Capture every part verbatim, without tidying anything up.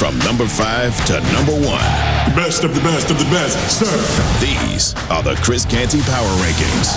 From number five to number one. The best of the best of the best, sir. These are the Chris Canty Power Rankings.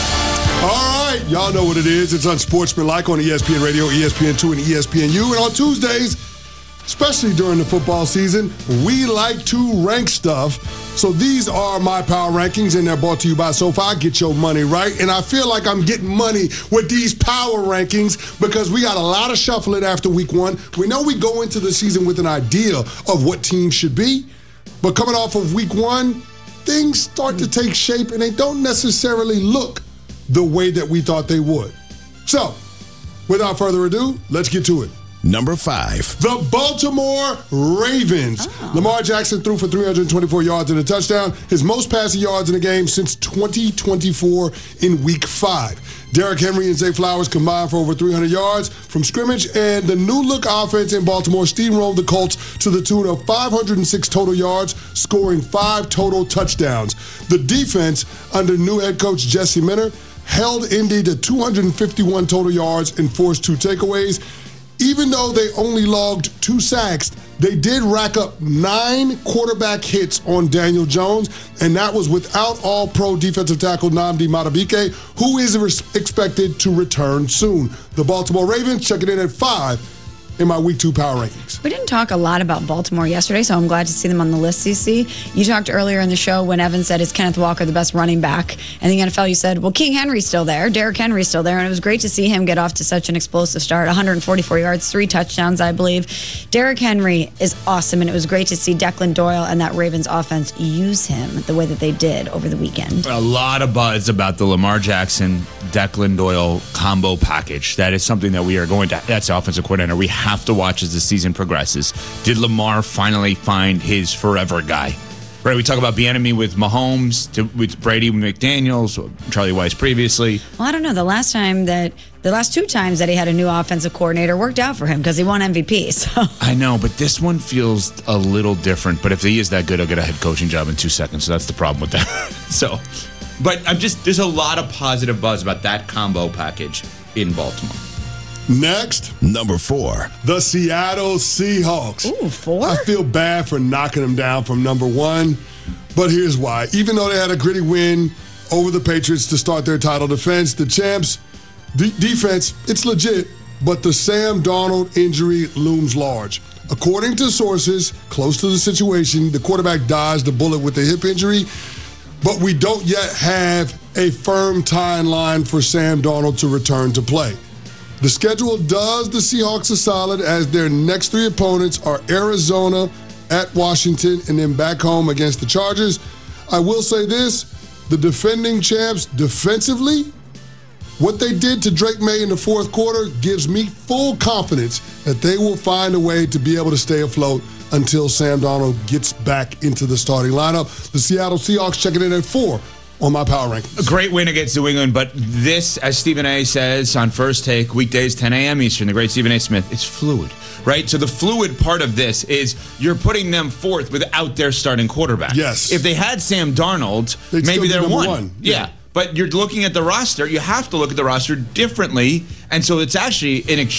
All right, y'all know what it is. It's Unsportsmanlike on E S P N Radio, E S P N two, and E S P N U. And on Tuesdays, especially during the football season, we like to rank stuff. So these are my power rankings, and they're brought to you by SoFi. Get your money right. And I feel like I'm getting money with these power rankings because we got a lot of shuffling after week one. We know we go into the season with an idea of what teams should be. But coming off of week one, things start to take shape, and they don't necessarily look the way that we thought they would. So, without further ado, let's get to it. Number five. The Baltimore Ravens. Oh. Lamar Jackson threw for three hundred twenty-four yards and a touchdown, his most passing yards in a game since twenty twenty-four in week five. Derrick Henry and Zay Flowers combined for over three hundred yards from scrimmage, and the new-look offense in Baltimore steamrolled the Colts to the tune of five hundred six total yards, scoring five total touchdowns. The defense, under new head coach Jesse Minter, held Indy to two hundred fifty-one total yards and forced two takeaways. Even though they only logged two sacks, they did rack up nine quarterback hits on Daniel Jones, and that was without all-pro defensive tackle Nnamdi Madubuike, who is expected to return soon. The Baltimore Ravens checking in at five in my week two power rankings. We didn't talk a lot about Baltimore yesterday, so I'm glad to see them on the list, C C. You talked earlier in the show when Evan said, is Kenneth Walker the best running back? And the N F L, you said, well, King Henry's still there. Derrick Henry's still there. And it was great to see him get off to such an explosive start. one hundred forty-four yards, three touchdowns, I believe. Derrick Henry is awesome, and it was great to see Declan Doyle and that Ravens offense use him the way that they did over the weekend. A lot of buzz about the Lamar Jackson, Declan Doyle combo package. That is something that we are going to, that's the offensive coordinator, we have to watch as the season progresses. Did Lamar finally find his forever guy? Right, we talk about Bieniemy with Mahomes, to, with Brady, with McDaniels, Charlie Weiss previously. Well, I don't know. The last time that, the last two times that he had a new offensive coordinator worked out for him because he won M V P. So I know, but this one feels a little different. But if he is that good, he'll get a head coaching job in two seconds. So that's the problem with that. So, but I'm just, there's a lot of positive buzz about that combo package in Baltimore. Next, number four. The Seattle Seahawks. Ooh, four? I feel bad for knocking them down from number one, but here's why. Even though they had a gritty win over the Patriots to start their title defense, the champs' de- defense, it's legit, but the Sam Darnold injury looms large. According to sources close to the situation, the quarterback dodged a bullet with a hip injury, but we don't yet have a firm timeline for Sam Darnold to return to play. The schedule does the Seahawks a solid, as their next three opponents are Arizona, at Washington, and then back home against the Chargers. I will say this, the defending champs defensively, what they did to Drake May in the fourth quarter gives me full confidence that they will find a way to be able to stay afloat until Sam Darnold gets back into the starting lineup. The Seattle Seahawks checking in at four on my power rankings. A great win against New England, but this, as Stephen A. says on First Take, weekdays ten a.m. Eastern, the great Stephen A. Smith, it's fluid, right? So the fluid part of this is you're putting them fourth without their starting quarterback. Yes. If they had Sam Darnold, They'd maybe they're one. one. Yeah. yeah. But you're looking at the roster, you have to look at the roster differently, and so it's actually an